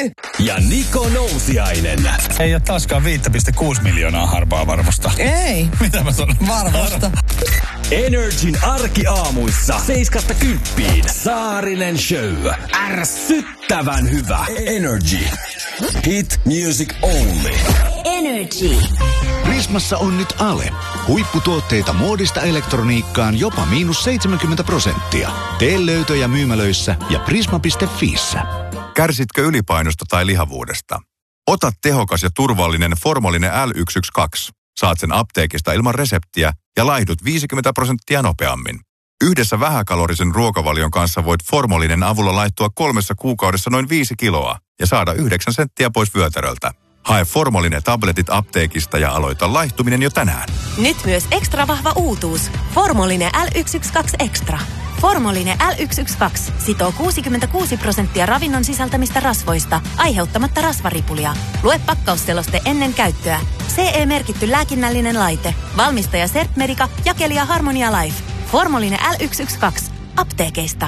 Ja Niko Nousiainen. Ei ole taaskaan 5,6 miljoonaa harpaa varmosta. Ei. Mitä mä sanon? Varmosta. Energin arkiaamuissa 7-10. Saarinen Show. Ärsyttävän hyvä. Energy. Hit music only. Energy. Prismassa on nyt ale. Huipputuotteita muodista elektroniikkaan jopa -70%. Tee löytöjä myymälöissä ja prisma.fiissä. Kärsitkö ylipainosta tai lihavuudesta? Ota tehokas ja turvallinen Formolinen L112. Saat sen apteekista ilman reseptiä ja laihdut 50% nopeammin. Yhdessä vähäkalorisen ruokavalion kanssa voit Formolinen avulla laittua 3 kuukaudessa noin 5 kiloa ja saada 9 senttiä pois vyötäröltä. Hae Formolinen tabletit apteekista ja aloita laihtuminen jo tänään. Nyt myös ekstra vahva uutuus. Formolinen L112 Extra. Formolinen L112 sitoo 66% ravinnon sisältämistä rasvoista, aiheuttamatta rasvaripulia. Lue pakkausseloste ennen käyttöä. CE-merkitty lääkinnällinen laite. Valmistaja Sertmedica, jakelija Harmonia Life. Formolinen L112. Apteekeista.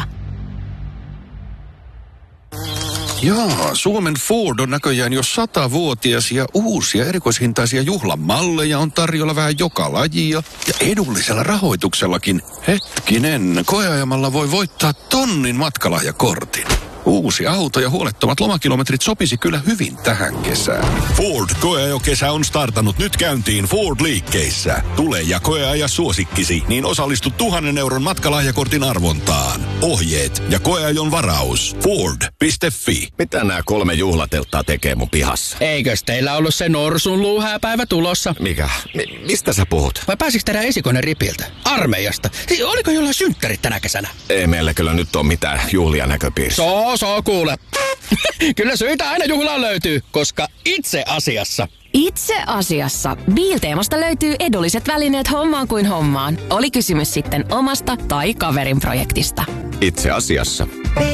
Jaa, Suomen Ford on näköjään jo 100-vuotias ja uusia erikoishintaisia juhlamalleja on tarjolla vähän joka lajia ja edullisella rahoituksellakin. Hetkinen, koeajamalla voi voittaa 1,000 matkalahjakortin. Uusi auto ja huolettomat lomakilometrit sopisi kyllä hyvin tähän kesään. Ford koeajokesä on startannut nyt käyntiin Ford-liikkeissä. Tule ja koeaja suosikkisi, niin osallistu 1,000 euron matkalahjakortin arvontaan. Ohjeet ja koeajon varaus. Ford.fi. Mitä nämä 3 juhlatelttaa tekee mun pihassa? Eikös teillä ollut se norsun luuhääpäivä tulossa? Mikä? Mistä sä puhut? Vai pääsikö teidän esikoinen ripiltä? Armeijasta? Oliko jollain synttärit tänä kesänä? Ei meillä kyllä nyt ole mitään juhlia näköpiirissä. Soo kuule. Kyllä syitä aina juhlaan löytyy, koska itse asiassa Biilteemasta löytyy edulliset välineet hommaan kuin hommaan. Oli kysymys sitten omasta tai kaverin projektista. Itse asiassa.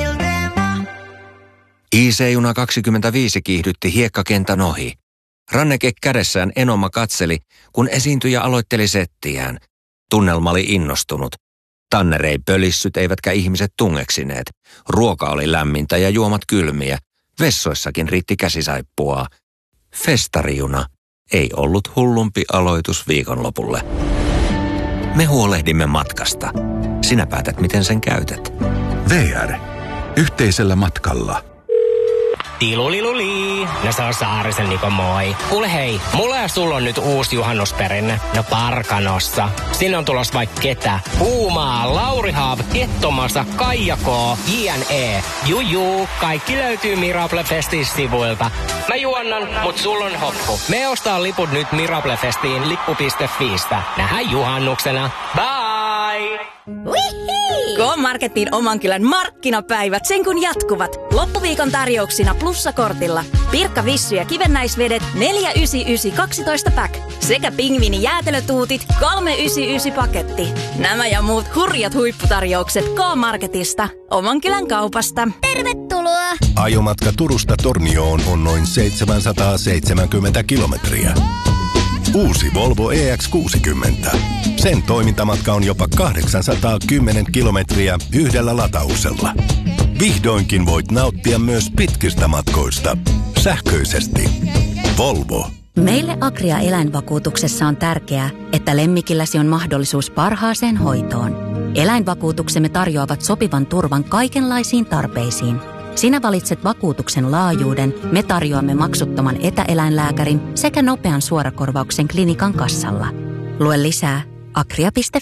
IC-juna 25 kiihdytti hiekkakentän ohi. Ranneke kädessään Enoma katseli, kun esiintyjä aloitteli settiään. Tunnelma oli innostunut. Tanner ei pölissyt eivätkä ihmiset tungeksineet. Ruoka oli lämmintä ja juomat kylmiä. Vessoissakin riitti käsisaippua. Festarijuna ei ollut hullumpi aloitus viikonlopulle. Me huolehdimme matkasta. Sinä päätät, miten sen käytät. VR. Yhteisellä matkalla. Tiluliluli. No se on Saarisen Niko, moi. Kuule hei, mulla ja sulla on nyt uusi juhannusperinne. No Parkanossa. Sinne on tulossa vaikka ketä. Puumaa, Lauri Haav, Kettomasa, Kaija K, JNE. Juju, kaikki löytyy Mirable Festin sivuilta. Mä juonnan, mut sulla on hoppu. Me ostaa liput nyt Mirable Festiin lippu.fiistä. Nähdään juhannuksena. Bye! K-Marketin oman kylän markkinapäivät sen kun jatkuvat. Loppuviikon tarjouksina plussakortilla. Pirkka Vissy ja kivennäisvedet 4,99 12 pack. Sekä pingviini jäätelötuutit 3,99 paketti. Nämä ja muut hurjat huipputarjoukset K-Marketista. Oman kylän kaupasta. Tervetuloa! Ajomatka Turusta Tornioon on noin 770 kilometriä. Uusi Volvo EX60. Sen toimintamatka on jopa 810 kilometriä yhdellä latauksella. Vihdoinkin voit nauttia myös pitkistä matkoista. Sähköisesti. Volvo. Meille Agria eläinvakuutuksessa on tärkeää, että lemmikilläsi on mahdollisuus parhaaseen hoitoon. Eläinvakuutuksemme tarjoavat sopivan turvan kaikenlaisiin tarpeisiin. Sinä valitset vakuutuksen laajuuden, me tarjoamme maksuttoman etäeläinlääkärin sekä nopean suorakorvauksen klinikan kassalla. Lue lisää agria.fi.